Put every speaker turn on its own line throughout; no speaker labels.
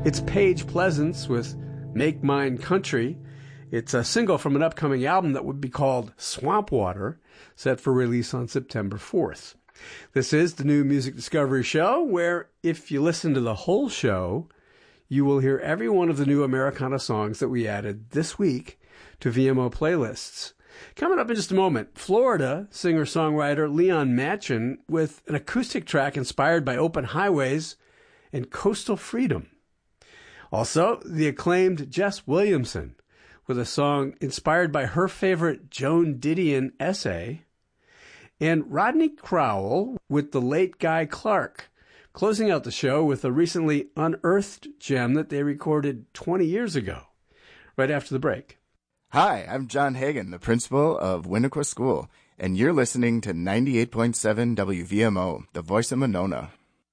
It's Paige Pleasance with Make Mine Country. It's a single from an upcoming album that would be called Swamp Water, set for release on September 4th. This is the New Music Discovery Show, where if you listen to the whole show, you will hear every one of the new Americana songs that we added this week to VMO playlists. Coming up in just a moment, Florida singer-songwriter Leon Matchin with an acoustic track inspired by open highways and coastal freedom. Also, the acclaimed Jess Williamson with a song inspired by her favorite Joan Didion essay, and Rodney Crowell with The Late Guy Clark, closing out the show with a recently unearthed gem that they recorded 20 years ago, right after the break.
Hi, I'm John Hagan, the principal of Winnequa School, and you're listening to 98.7 WVMO, the voice of Monona.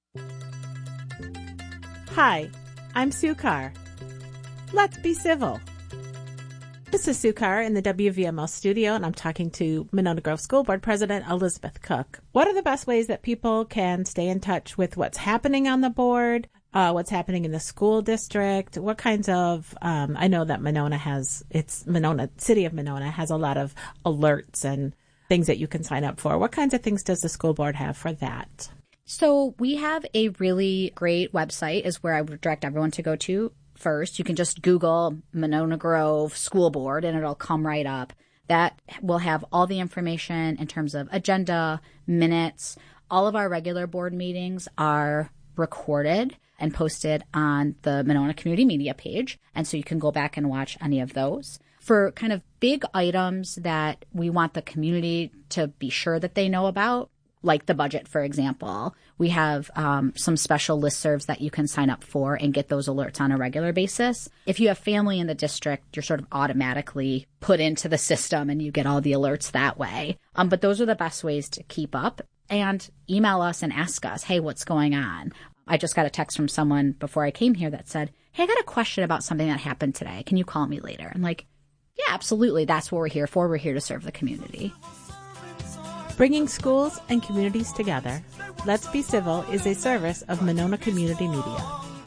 Hi, I'm Sue Carr. Let's be civil. This is Sue Carr in the WVMO studio, and I'm talking to Monona Grove School Board President Elizabeth Cook. What are the best ways that people can stay in touch with what's happening on the board, what's happening in the school district? What kinds of, I know that City of Monona has a lot of alerts and things that you can sign up for. What kinds of things does the school board have for that?
So we have a really great website is where I would direct everyone to go to first. You can just Google Monona Grove School Board and it'll come right up. That will have all the information in terms of agenda, minutes. All of our regular board meetings are recorded and posted on the Monona Community Media page. And so you can go back and watch any of those. For kind of big items that we want the community to be sure that they know about, like the budget, for example, we have some special listservs that you can sign up for and get those alerts on a regular basis. If you have family in the district, you're sort of automatically put into the system and you get all the alerts that way. But those are the best ways to keep up. And email us and ask us, hey, what's going on? I just got a text from someone before I came here that said, hey, I got a question about something that happened today. Can you call me later? I'm like, yeah, absolutely. That's what we're here for. We're here to serve the community.
Bringing schools and communities together, Let's Be Civil is a service of Monona Community Media.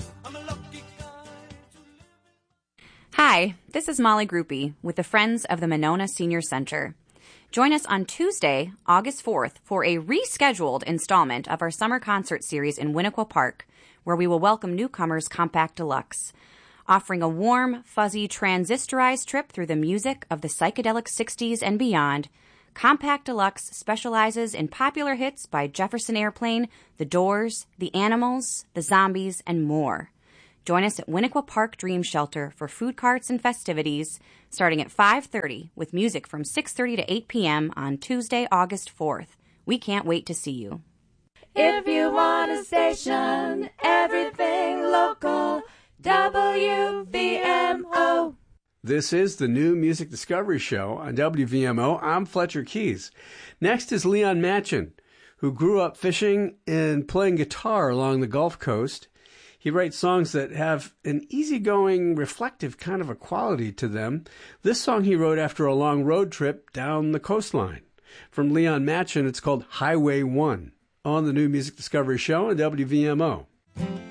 Hi, this is Molly Groupie with the Friends of the Monona Senior Center. Join us on Tuesday, August 4th, for a rescheduled installment of our summer concert series in Winnequa Park, where we will welcome newcomers Compact Deluxe, offering a warm, fuzzy, transistorized trip through the music of the psychedelic 60s and beyond. Compact Deluxe specializes in popular hits by Jefferson Airplane, The Doors, The Animals, The Zombies, and more. Join us at Winnequa Park Dream Shelter for food carts and festivities starting at 5:30 with music from 6:30 to 8 p.m. on Tuesday, August 4th. We can't wait to see you.
If you want a station, everything local, WVMO.
This is the New Music Discovery Show on WVMO. I'm Fletcher Keys. Next is Leon Matchin, who grew up fishing and playing guitar along the Gulf Coast. He writes songs that have an easygoing, reflective kind of a quality to them. This song he wrote after a long road trip down the coastline. From Leon Matchin, it's called Highway 1 on the New Music Discovery Show on WVMO.